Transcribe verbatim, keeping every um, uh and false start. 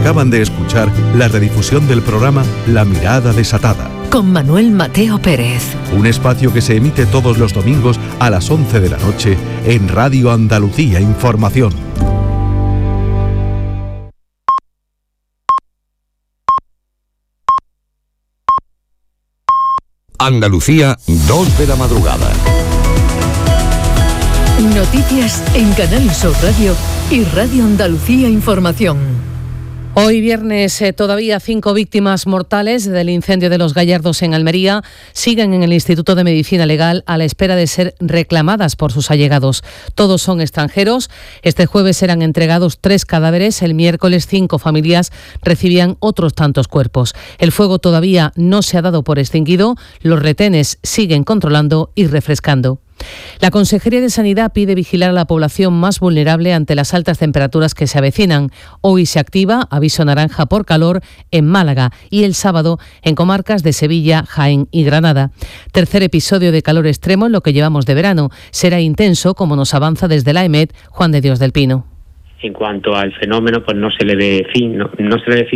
Acaban de escuchar la redifusión del programa La Mirada Desatada, con Manuel Mateo Pérez. Un espacio que se emite todos los domingos a las once de la noche en Radio Andalucía Información. Andalucía, dos de la madrugada. Noticias en Canal Sur Radio y Radio Andalucía Información. Hoy viernes eh, todavía cinco víctimas mortales del incendio de Los Gallardos en Almería siguen en el Instituto de Medicina Legal a la espera de ser reclamadas por sus allegados. Todos son extranjeros. Este jueves serán entregados tres cadáveres. El miércoles cinco familias recibían otros tantos cuerpos. El fuego todavía no se ha dado por extinguido. Los retenes siguen controlando y refrescando. La Consejería de Sanidad pide vigilar a la población más vulnerable ante las altas temperaturas que se avecinan. Hoy se activa aviso naranja por calor en Málaga y el sábado en comarcas de Sevilla, Jaén y Granada. Tercer episodio de calor extremo en lo que llevamos de verano. Será intenso, como nos avanza desde la EMET Juan de Dios del Pino. En cuanto al fenómeno, pues no se le ve fin, no, no se le ve fin